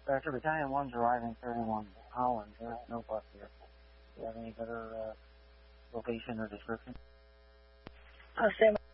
Director Battalion 1's arriving 31 Holland, no bus here. Do you have any better location or description? Stand by.